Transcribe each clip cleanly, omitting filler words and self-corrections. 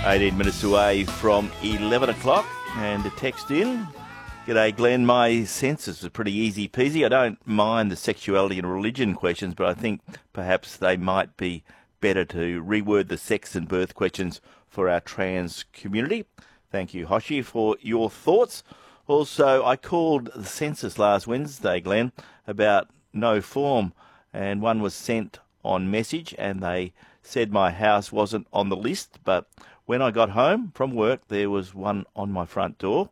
18 minutes away from 11 o'clock, and a text in. G'day Glenn, my census is pretty easy peasy. I don't mind the sexuality and religion questions, but I think perhaps they might be better to reword the sex and birth questions for our trans community. Thank you, Hoshi, for your thoughts. Also, I called the census last Wednesday, Glenn, about no form, and one was sent on message, and they said my house wasn't on the list, but when I got home from work, there was one on my front door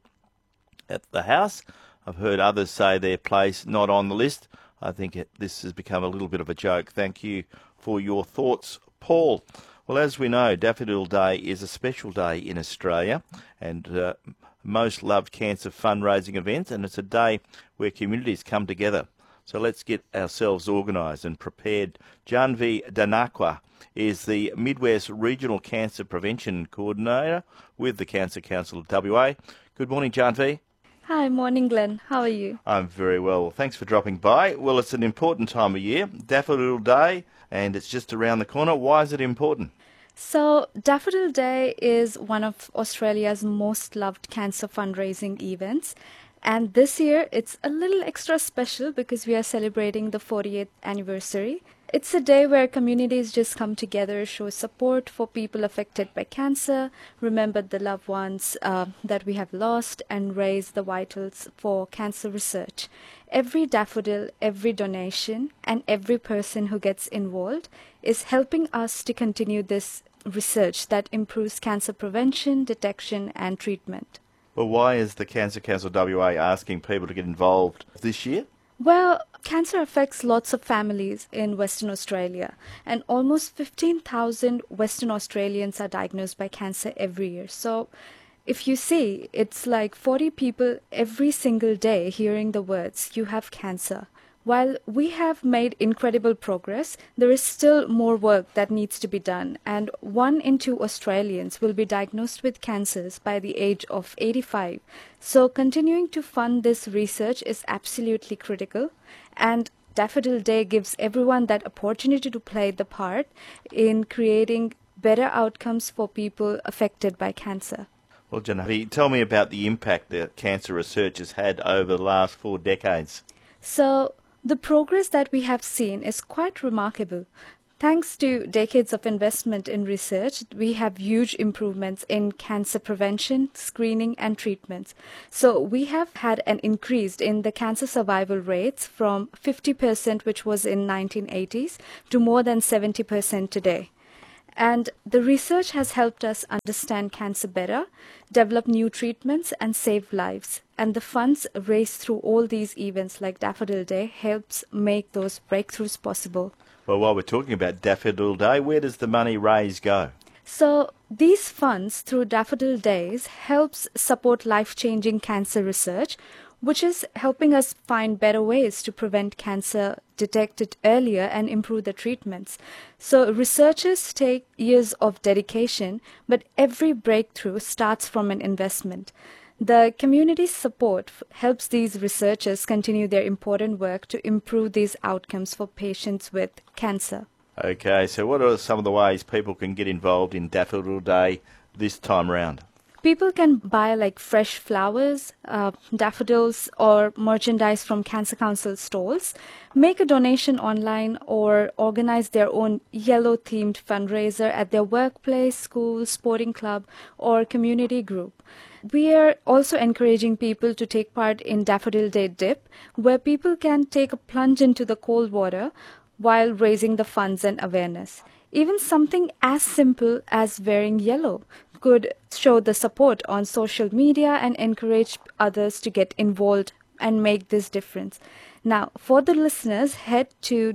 at the house. I've heard others say their place not on the list. I think this has become a little bit of a joke. Thank you for your thoughts, Paul. Well, as we know, Daffodil Day is a special day in Australia and most loved cancer fundraising event, and it's a day where communities come together. So let's get ourselves organised and prepared. Janvi Danakwa is the Midwest Regional Cancer Prevention Coordinator with the Cancer Council of WA. Good morning, Janvi. Hi, morning, Glenn. How are you? I'm very well. Thanks for dropping by. Well, it's an important time of year, Daffodil Day, and it's just around the corner. Why is it important? So, Daffodil Day is one of Australia's most loved cancer fundraising events. And this year, it's a little extra special because we are celebrating the 40th anniversary. It's a day where communities just come together, show support for people affected by cancer, remember the loved ones that we have lost, and raise the vitals for cancer research. Every daffodil, every donation, and every person who gets involved is helping us to continue this research that improves cancer prevention, detection, and treatment. Well, why is the Cancer Council WA asking people to get involved this year? Well, cancer affects lots of families in Western Australia, and almost 15,000 Western Australians are diagnosed by cancer every year. So, if you see, it's like 40 people every single day hearing the words, "You have cancer." While we have made incredible progress, there is still more work that needs to be done, and 1 in 2 Australians will be diagnosed with cancers by the age of 85. So continuing to fund this research is absolutely critical, and Daffodil Day gives everyone that opportunity to play the part in creating better outcomes for people affected by cancer. Well, Janavi, tell me about the impact that cancer research has had over the last 4 decades. So, the progress that we have seen is quite remarkable. Thanks to decades of investment in research, we have huge improvements in cancer prevention, screening, and treatments. So we have had an increase in the cancer survival rates from 50%, which was in 1980s, to more than 70% today. And the research has helped us understand cancer better, develop new treatments, and save lives. And the funds raised through all these events like Daffodil Day helps make those breakthroughs possible. Well, while we're talking about Daffodil Day, where does the money raised go? So these funds through Daffodil Days helps support life-changing cancer research, which is helping us find better ways to prevent cancer, detect it earlier, and improve the treatments. So researchers take years of dedication, but every breakthrough starts from an investment. The community's support helps these researchers continue their important work to improve these outcomes for patients with cancer. Okay, so what are some of the ways people can get involved in Daffodil Day this time round? People can buy like fresh flowers, daffodils, or merchandise from Cancer Council stalls, make a donation online, or organize their own yellow-themed fundraiser at their workplace, school, sporting club, or community group. We are also encouraging people to take part in Daffodil Day Dip, where people can take a plunge into the cold water while raising the funds and awareness. Even something as simple as wearing yellow could show the support on social media and encourage others to get involved and make this difference. Now, for the listeners, head to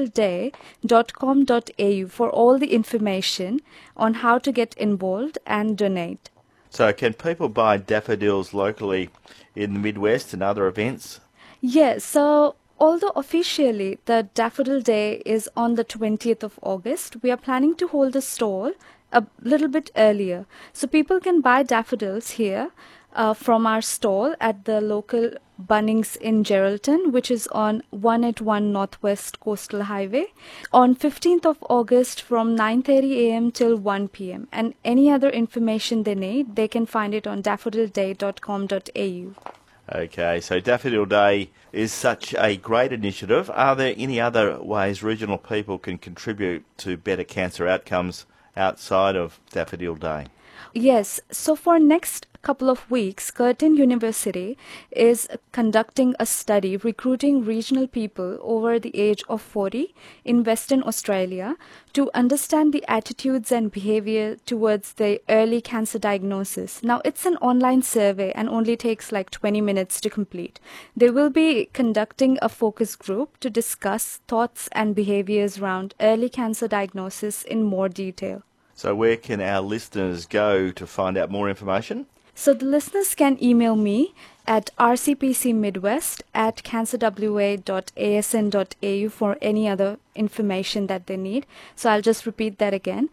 daffodilday.com.au for all the information on how to get involved and donate. So can people buy daffodils locally in the Midwest and other events? Yes, so although officially the Daffodil Day is on the 20th of August, we are planning to hold a stall a little bit earlier. So people can buy daffodils here from our stall at the local Bunnings in Geraldton, which is on 181 Northwest Coastal Highway, on 15th of August from 9:30 a.m. till 1 p.m. And any other information they need, they can find it on daffodilday.com.au. Okay, so Daffodil Day is such a great initiative. Are there any other ways regional people can contribute to better cancer outcomes outside of Daffodil Day? Yes, so for next couple of weeks, Curtin University is conducting a study recruiting regional people over the age of 40 in Western Australia to understand the attitudes and behavior towards the early cancer diagnosis. Now, it's an online survey and only takes like 20 minutes to complete. They will be conducting a focus group to discuss thoughts and behaviors around early cancer diagnosis in more detail. So where can our listeners go to find out more information? So the listeners can email me at rcpcmidwest@cancerwa.asn.au for any other information that they need. So I'll just repeat that again.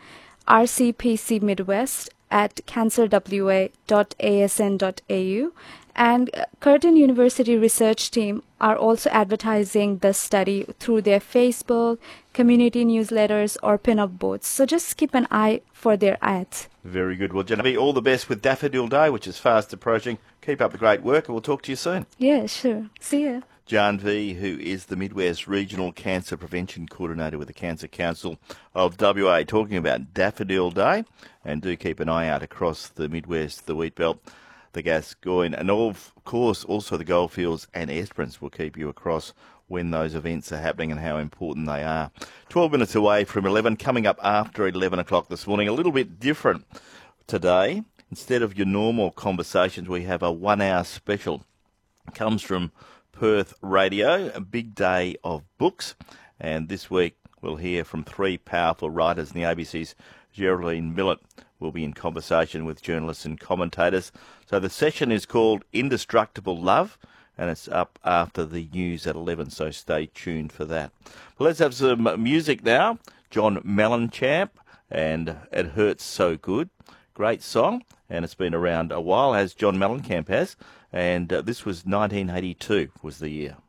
rcpcmidwest@cancerwa.asn.au. And Curtin University research team are also advertising the study through their Facebook, community newsletters, or pin-up boards. So just keep an eye for their ads. Very good. Well, Genevieve, all the best with Daffodil Day, which is fast approaching. Keep up the great work, and we'll talk to you soon. Yeah, sure. See ya. Janvi, who is the Midwest Regional Cancer Prevention Coordinator with the Cancer Council of WA, talking about Daffodil Day. And do keep an eye out across the Midwest, the Wheatbelt, the Gascoyne, and of course also the Goldfields and Esperance will keep you across when those events are happening and how important they are. 12 minutes away from 11, coming up after 11 o'clock this morning, a little bit different today. Instead of your normal conversations, we have a 1 hour special. It comes from Perth Radio, a big day of books, and this week we'll hear from three powerful writers in the ABC's Geraldine Millett will be in conversation with journalists and commentators. So the session is called Indestructible Love, and it's up after the news at 11, so stay tuned for that. Well, let's have some music now. John Mellencamp, and It Hurts So Good. Great song, and it's been around a while, as John Mellencamp has, and this was 1982 was the year.